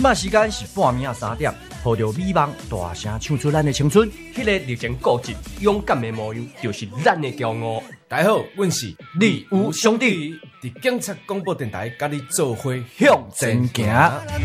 摆时间是半暝3点，抱着美梦大声唱出咱的青春。 迄个热情固执、勇敢的模样，就是咱的骄傲。 大家好，阮是李有兄弟， 伫警察广播电台，甲你做伙向前行。